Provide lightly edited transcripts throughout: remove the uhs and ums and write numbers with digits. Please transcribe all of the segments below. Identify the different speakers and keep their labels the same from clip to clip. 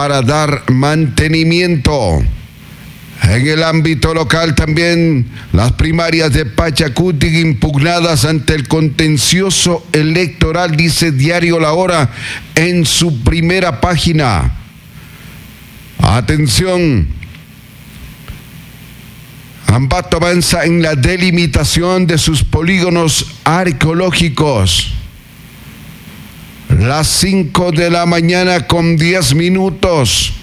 Speaker 1: para dar mantenimiento. En el ámbito local también las primarias de Pachacuti impugnadas ante el contencioso electoral, dice Diario La Hora en su primera página. Atención, Ambato avanza en la delimitación de sus polígonos arqueológicos. Las 5 de la mañana con 10 minutos.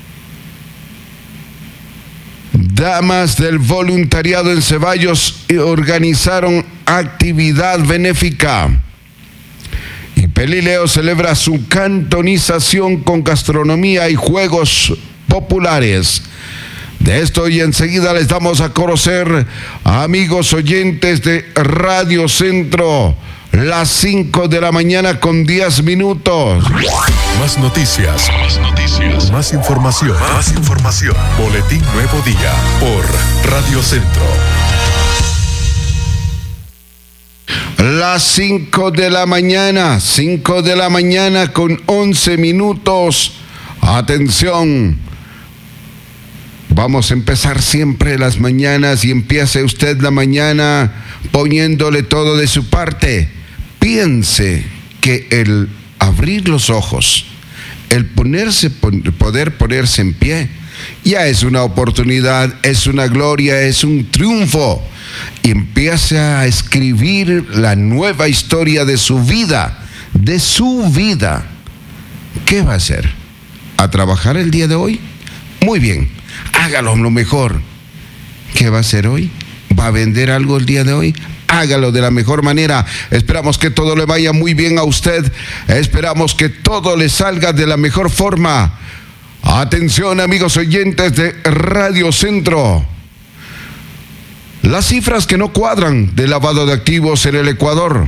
Speaker 1: Damas del voluntariado en Ceballos organizaron actividad benéfica. Y Pelileo celebra su cantonización con gastronomía y juegos populares. De esto y enseguida les damos a conocer, amigos oyentes de Radio Centro, las 5 de la mañana con 10 minutos.
Speaker 2: Más noticias. Más información. Boletín Nuevo Día por Radio Centro.
Speaker 1: Las 5 de la mañana con 11 minutos. Atención. Vamos a empezar siempre las mañanas y empiece usted la mañana poniéndole todo de su parte. Piense que el abrir los ojos, el poder ponerse en pie, ya es una oportunidad, es una gloria, es un triunfo. Y empiece a escribir la nueva historia de su vida, ¿Qué va a hacer? ¿A trabajar el día de hoy? Muy bien. Hágalo lo mejor. ¿Qué va a hacer hoy? ¿Va a vender algo el día de hoy? Hágalo de la mejor manera. Esperamos que todo le vaya muy bien a usted. Esperamos que todo le salga de la mejor forma. Atención, amigos oyentes de Radio Centro. Las cifras que no cuadran de lavado de activos en el Ecuador.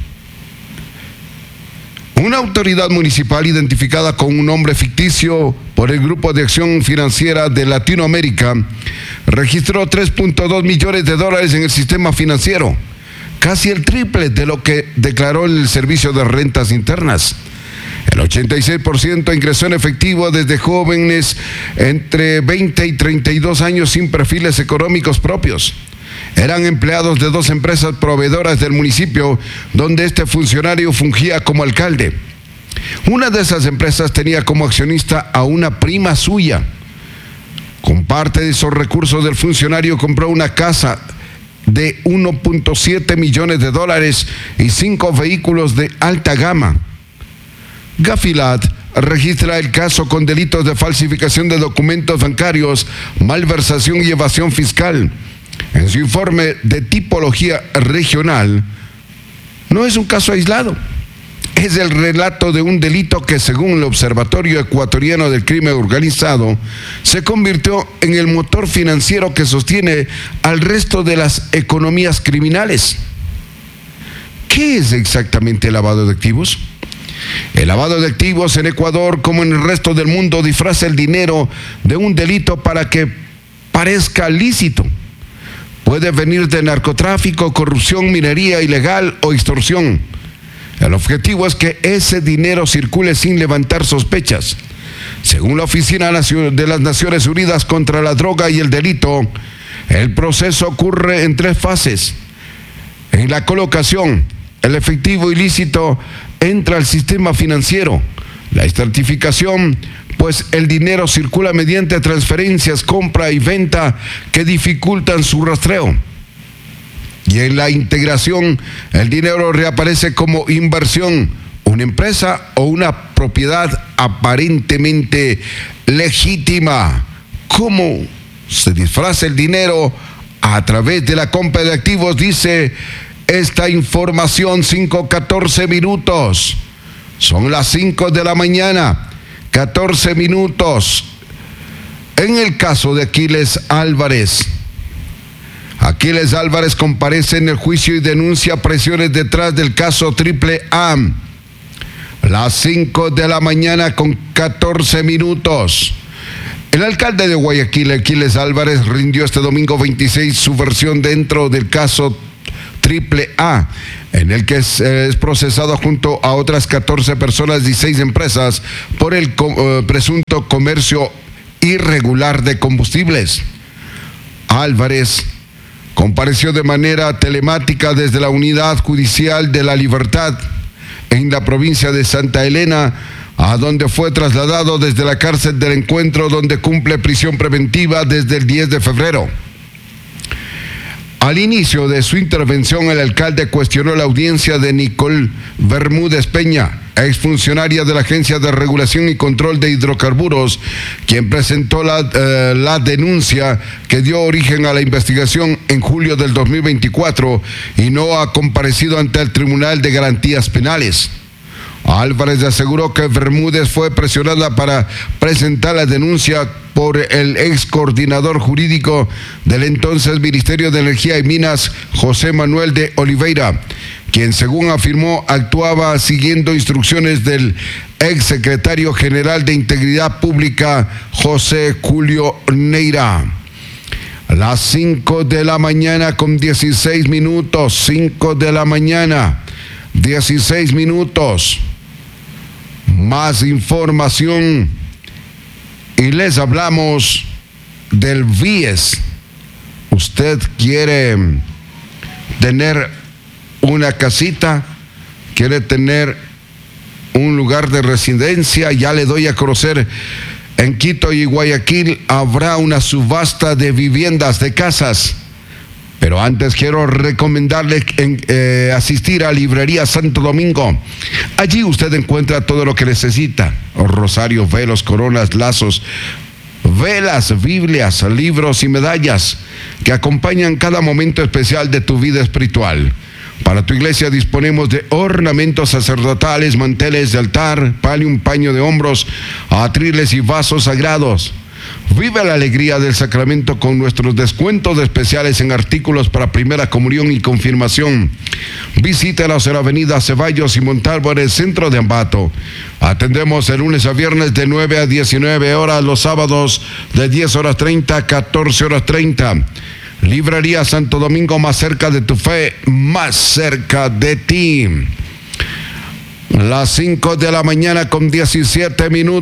Speaker 1: Una autoridad municipal identificada con un nombre ficticio por el Grupo de Acción Financiera de Latinoamérica registró 3.2 millones de dólares en el sistema financiero, casi el triple de lo que declaró el Servicio de Rentas Internas. El 86% ingresó en efectivo desde jóvenes entre 20 y 32 años sin perfiles económicos propios. Eran empleados de 2 empresas proveedoras del municipio, donde este funcionario fungía como alcalde. Una de esas empresas tenía como accionista a una prima suya. Con parte de esos recursos del funcionario compró una casa de 1.7 millones de dólares y 5 vehículos de alta gama. Gafilat registra el caso con delitos de falsificación de documentos bancarios, malversación y evasión fiscal. En su informe de tipología regional, no es un caso aislado, es el relato de un delito que, según el Observatorio Ecuatoriano del Crimen Organizado, se convirtió en el motor financiero que sostiene al resto de las economías criminales. ¿Qué es exactamente el lavado de activos? El lavado de activos en Ecuador, como en el resto del mundo, disfraza el dinero de un delito para que parezca lícito. Puede venir de narcotráfico, corrupción, minería ilegal o extorsión. El objetivo es que ese dinero circule sin levantar sospechas. Según la Oficina de las Naciones Unidas contra la Droga y el Delito, el proceso ocurre en 3 fases. En la colocación, el efectivo ilícito entra al sistema financiero. La estratificación, pues el dinero circula mediante transferencias, compra y venta que dificultan su rastreo. Y en la integración, el dinero reaparece como inversión, una empresa o una propiedad aparentemente legítima. ¿Cómo se disfraza el dinero? A través de la compra de activos, dice esta información, 5:14 minutos. Son las 5 de la mañana, 14 minutos. En el caso de Aquiles Álvarez comparece en el juicio y denuncia presiones detrás del caso Triple A. Las 5 de la mañana con 14 minutos. El alcalde de Guayaquil, Aquiles Álvarez, rindió este domingo 26 su versión dentro del caso AAA, en el que es procesado junto a otras 14 personas y 6 empresas por el presunto comercio irregular de combustibles. Álvarez compareció de manera telemática desde la Unidad Judicial de la Libertad en la provincia de Santa Elena, a donde fue trasladado desde la cárcel del Encuentro, donde cumple prisión preventiva desde el 10 de febrero. Al inicio de su intervención, el alcalde cuestionó la audiencia de Nicole Bermúdez Peña, exfuncionaria de la Agencia de Regulación y Control de Hidrocarburos, quien presentó la denuncia que dio origen a la investigación en julio del 2024 y no ha comparecido ante el Tribunal de Garantías Penales. Álvarez aseguró que Bermúdez fue presionada para presentar la denuncia por el ex coordinador jurídico del entonces Ministerio de Energía y Minas, José Manuel de Oliveira, quien, según afirmó, actuaba siguiendo instrucciones del ex secretario general de Integridad Pública, José Julio Neira. A las 5 de la mañana con 16 minutos, 5 de la mañana, 16 minutos. Más información y les hablamos del VIES. Usted quiere tener una casita, quiere tener un lugar de residencia, ya le doy a conocer, en Quito y Guayaquil habrá una subasta de viviendas, de casas. Pero antes quiero recomendarle asistir a Librería Santo Domingo. Allí usted encuentra todo lo que necesita: rosarios, velos, coronas, lazos, velas, Biblias, libros y medallas que acompañan cada momento especial de tu vida espiritual. Para tu iglesia disponemos de ornamentos sacerdotales, manteles de altar, palio, un paño de hombros, atriles y vasos sagrados. Vive la alegría del sacramento con nuestros descuentos especiales en artículos para primera comunión y confirmación. Visítanos en la avenida Ceballos y Montalvo, en el centro de Ambato. Atendemos de lunes a viernes de 9 a 19 horas, los sábados de 10 horas 30 a 14 horas 30. Librería Santo Domingo, más cerca de tu fe, más cerca de ti. Las 5 de la mañana con 17 minutos.